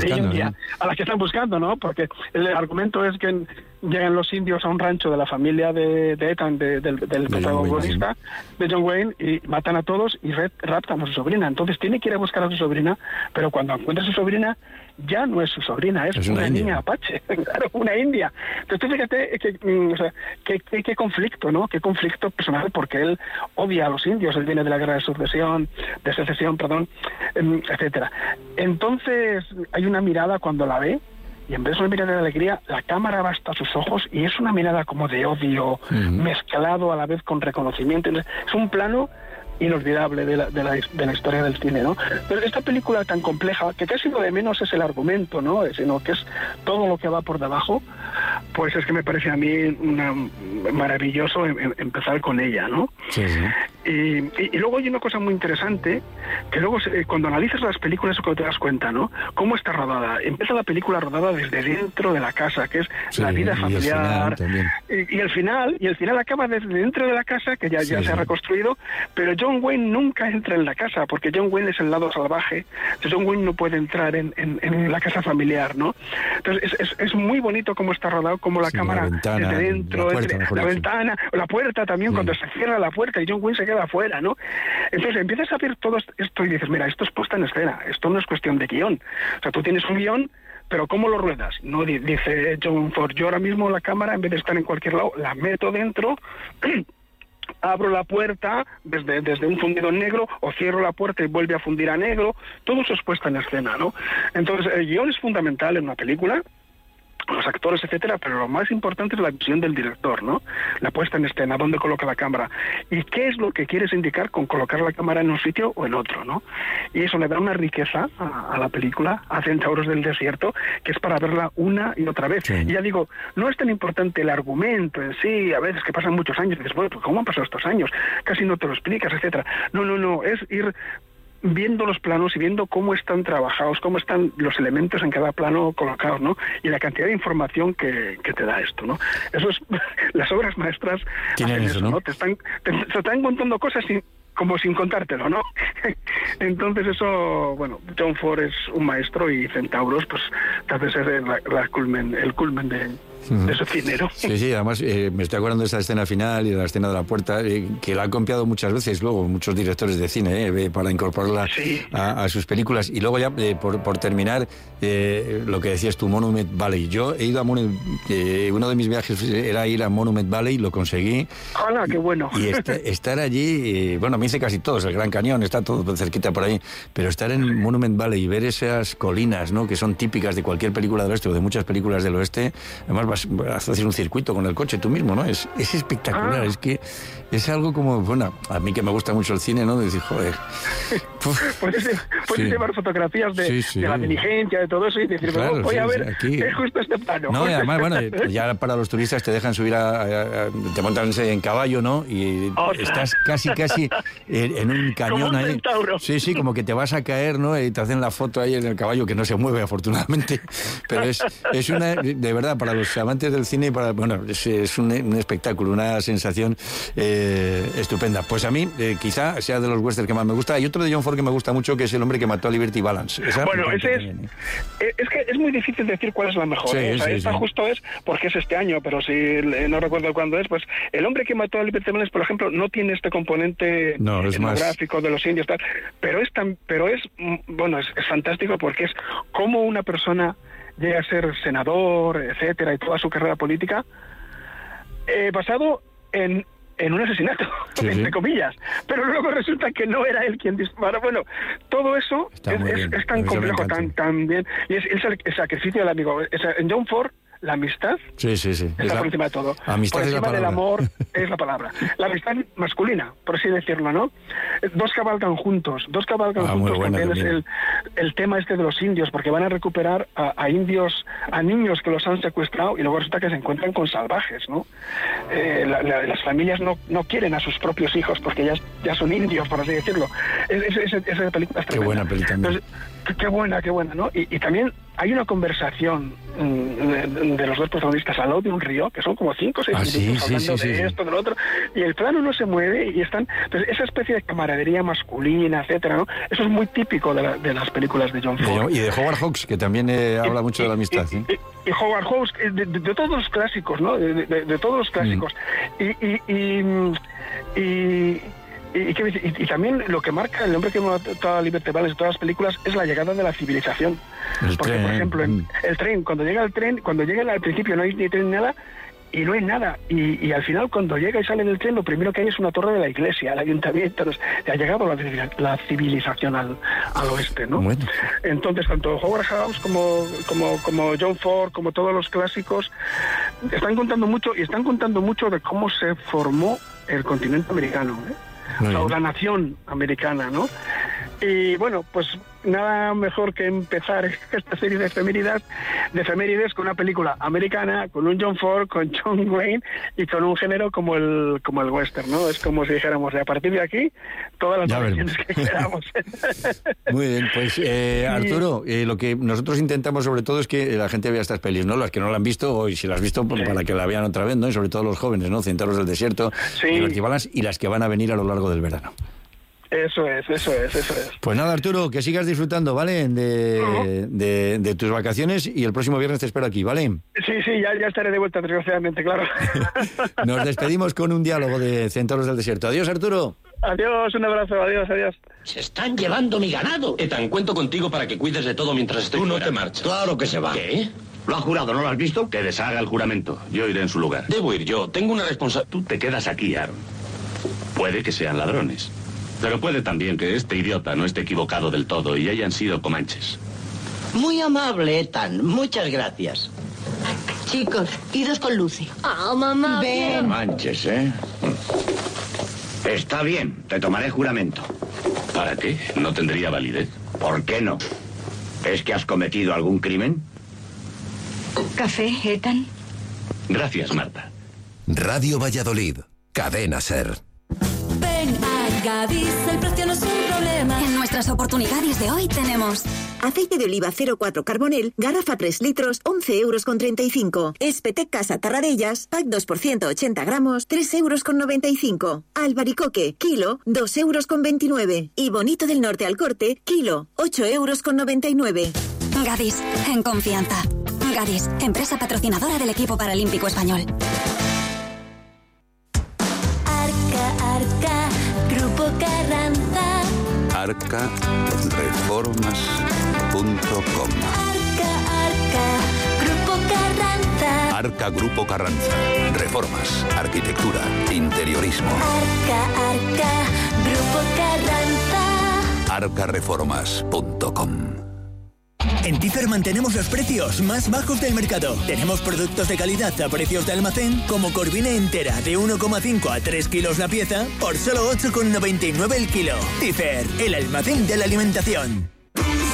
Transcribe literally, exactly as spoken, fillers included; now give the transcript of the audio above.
India, ¿no? a la que están buscando, ¿no? Porque el argumento es que llegan los indios a un rancho de la familia de, de Ethan, de, de, del de protagonista, de John Wayne, y matan a todos y raptan a su sobrina. Entonces tiene que ir a buscar a su sobrina, pero cuando encuentra a su sobrina, ya no es su sobrina, es, es una, una niña apache, claro, una india. Entonces tú fíjate que, o sea, qué, qué, qué conflicto, ¿no? Qué conflicto personal, porque él odia a los indios, él viene de la guerra de sucesión, de secesión, perdón, etcétera. Entonces hay una mirada cuando la ve, y en vez de una mirada de alegría, la cámara va hasta sus ojos y es una mirada como de odio, uh-huh. mezclado a la vez con reconocimiento. Es un plano inolvidable de la, de, la, de la historia del cine, ¿no? Pero esta película tan compleja, que casi lo de menos es el argumento, ¿no? Sino que es todo lo que va por debajo, pues es que me parece a mí una, maravilloso em, em, empezar con ella, ¿no? Sí, sí. Y, y, y luego hay una cosa muy interesante, que luego se, cuando analizas las películas es cuando te das cuenta, ¿no? Cómo está rodada. Empieza la película rodada desde dentro de la casa, que es sí, la vida familiar. Y, y, y el final, y el final acaba desde dentro de la casa, que ya, sí, ya se ha reconstruido, pero John Wayne nunca entra en la casa, porque John Wayne es el lado salvaje. John Wayne no puede entrar en, en, en la casa familiar, ¿no? Entonces es, es, es muy bonito cómo está rodado, como la sí, cámara la ventana, desde dentro, la, puerta, entre, la ventana, la puerta también, sí. cuando se cierra la puerta y John Wayne se queda afuera, ¿no? Entonces empiezas a ver todo esto y dices, mira, esto es puesta en escena, esto no es cuestión de guión. O sea, tú tienes un guión, pero ¿cómo lo ruedas? No, dice John Ford, yo ahora mismo la cámara, en vez de estar en cualquier lado, la meto dentro, abro la puerta desde, desde un fundido en negro, o cierro la puerta y vuelve a fundir a negro. Todo eso es puesta en escena, ¿no? Entonces, el guión es fundamental en una película, los actores, etcétera, pero lo más importante es la visión del director, ¿no? La puesta en escena, dónde coloca la cámara y qué es lo que quieres indicar con colocar la cámara en un sitio o en otro, ¿no? Y eso le da una riqueza a, a la película, a Centauros del Desierto, que es para verla una y otra vez. Sí. Y ya digo, no es tan importante el argumento en sí, a veces que pasan muchos años y dices, bueno, pues ¿cómo han pasado estos años? Casi no te lo explicas, etcétera. No, no, no, es ir viendo los planos y viendo cómo están trabajados, cómo están los elementos en cada plano colocados, ¿no? Y la cantidad de información que, que te da esto, ¿no? Eso es, las obras maestras tienen eso, eso, ¿no? ¿no? Te están, te, te están contando cosas sin, como sin contártelo, ¿no? Entonces eso, bueno, John Ford es un maestro y Centauros, pues tal vez es la, la culmen, el culmen de... de su dinero. Sí, sí, además eh, me estoy acordando de esa escena final y de la escena de la puerta, eh, que la han copiado muchas veces luego muchos directores de cine eh, para incorporarla sí. a, a sus películas. Y luego ya, eh, por, por terminar, eh, lo que decías tú, Monument Valley. Yo he ido a Monument, eh, uno de mis viajes era ir a Monument Valley, lo conseguí. ¡Hola, qué bueno! Y est estar allí, eh, bueno, me hice casi todos, el Gran Cañón, está todo cerquita por ahí, pero estar en Monument Valley y ver esas colinas, ¿no?, que son típicas de cualquier película del oeste o de muchas películas del oeste, además vas a hacer un circuito con el coche tú mismo, ¿no? Es, es espectacular, ah. es que es algo como, bueno, a mí que me gusta mucho el cine, ¿no? Decir, joder. Puedes, puedes sí. llevar fotografías de, sí, sí. de la diligencia, de todo eso y decir, claro, bueno, voy sí, a ver, aquí... es justo este plano. No, y además, bueno, ya para los turistas te dejan subir a, a, a te montan en caballo, ¿no? Y ¡otra! Estás casi, casi en, en un cañón como un ahí. Centauro. Sí, sí, como que te vas a caer, ¿no? Y te hacen la foto ahí en el caballo, que no se mueve, afortunadamente. Pero es, es una, de verdad, para los amantes del cine, para, bueno, es, es un, un espectáculo, una sensación eh, estupenda. Pues a mí, eh, quizá sea de los westerns que más me gusta. Hay otro de John Ford que me gusta mucho, que es El hombre que mató a Liberty Balance. Esa bueno, ese es, ¿eh? es que es muy difícil decir cuál es la mejor. Sí, ¿eh? O sea, sí, esta sí. justo es porque es este año, pero si no recuerdo cuándo es, pues El hombre que mató a Liberty Balance, por ejemplo, no tiene este componente no, es etnográfico más... de los indios, tal, pero es tan, pero es, bueno, es, es fantástico porque es como una persona llega a ser senador, etcétera, y toda su carrera política, eh, basado en en un asesinato, sí, entre sí. comillas, pero luego resulta que no era él quien dispara. Bueno, todo eso es, es, es tan complejo, tan, tan bien, y es, es el, el sacrificio del amigo. Es, en John Ford, la amistad sí, sí, sí. está por encima de todo. Amistad por encima es la del amor es la palabra. La amistad masculina, por así decirlo, ¿no? Dos cabalgan juntos, dos cabalgan ah, juntos, también también es el, el tema este de los indios, porque van a recuperar a, a indios, a niños que los han secuestrado y luego resulta que se encuentran con salvajes, ¿no? Eh, la, la, las familias no, no quieren a sus propios hijos porque ya, ya son indios, por así decirlo. Es, es, es, esa película es tremenda. Qué buena película también. Entonces, qué, qué buena, qué buena, ¿no? Y, y también hay una conversación de, de los dos protagonistas al lado de un río, que son como cinco o seis ah, minutos sí, hablando sí, sí, de sí, esto, de lo otro, y el plano no se mueve y están... Pues esa especie de camaradería masculina, etcétera, ¿no? Eso es muy típico de, la, de las películas de John Ford. Y de Howard Hawks, que también eh, habla y, mucho y, de la amistad. Y, ¿eh? y, y Howard Hawks, de, de, de todos los clásicos, ¿no? De, de, de todos los clásicos. Mm. Y... y, y, y Y, y, y también lo que marca el hombre que toda Liberty Balance de todas las películas es la llegada de la civilización. El Porque, tren. por ejemplo, en el tren, cuando llega el tren, cuando llega al principio no hay ni tren ni nada, y no hay nada. Y, y al final, cuando llega y sale del tren, lo primero que hay es una torre de la iglesia, el ayuntamiento. Entonces, ha llegado la, la civilización al, al oeste, ¿no? Bueno. Entonces, tanto Howard Hawks como, como, como John Ford, como todos los clásicos, están contando mucho, y están contando mucho de cómo se formó el continente americano, ¿eh? O la nación americana, ¿no? Y bueno, pues nada mejor que empezar esta serie de efemérides, de efemérides con una película americana, con un John Ford, con John Wayne y con un género como el como el western, ¿no? Es como si dijéramos, a partir de aquí, todas las versiones que queramos. Muy bien, pues eh, Arturo, eh, lo que nosotros intentamos sobre todo es que la gente vea estas pelis, ¿no? Las que no la han visto, o si las has visto, sí, para que la vean otra vez, ¿no? Y sobre todo los jóvenes, ¿no? Centaros del Desierto, sí, Liberty Balance, y las que van a venir a lo largo del verano. Eso es, eso es, eso es. Pues nada, Arturo, que sigas disfrutando, ¿vale? De, uh-huh. de, de tus vacaciones, y el próximo viernes te espero aquí, ¿vale? Sí, sí, ya, ya estaré de vuelta, desgraciadamente, claro. Nos despedimos con un diálogo de Centauros del Desierto. Adiós, Arturo. Adiós, un abrazo, adiós, adiós. Se están llevando mi ganado. Ethan, cuento contigo para que cuides de todo mientras estoy Tú no fuera. te marchas. Claro que se va. ¿Qué? ¿Lo ha jurado? ¿No lo has visto? Que deshaga el juramento. Yo iré en su lugar. Debo ir yo. Tengo una responsabilidad. Tú te quedas aquí, Aaron. Puede que sean ladrones. Pero puede también que este idiota no esté equivocado del todo y hayan sido comanches. Muy amable, Ethan. Muchas gracias. Chicos, idos con Lucy. Ah, oh, mamá. Ven. Comanches, ¿eh? Está bien, te tomaré juramento. ¿Para qué? ¿No tendría validez? ¿Por qué no? ¿Es que has cometido algún crimen? ¿Café, Ethan? Gracias, Marta. Radio Valladolid, Cadena SER. Ven a Gadis, el precio no es un problema. En nuestras oportunidades de hoy tenemos aceite de oliva cero cuatro Carbonel, garrafa tres litros, once euros con treinta y cinco. Espetec Casa Tarradellas, pack dos por ciento ochenta gramos, tres euros con noventa y cinco. Albaricoque, kilo, dos euros con veintinueve. Y Bonito del Norte al corte, kilo, ocho euros con noventa y nueve. Gadis, en confianza. Gadis, empresa patrocinadora del equipo paralímpico español. Arca, Arca, Grupo Carranza. arca reformas punto com. Arca, Arca, Grupo Carranza. Arca Grupo Carranza. Reformas, arquitectura, interiorismo. Arca, Arca, Grupo Carranza. arca reformas punto com. En Tifer mantenemos los precios más bajos del mercado. Tenemos productos de calidad a precios de almacén, como corvina entera de uno coma cinco a tres kilos la pieza por solo ocho con noventa y nueve el kilo. Tifer, el almacén de la alimentación.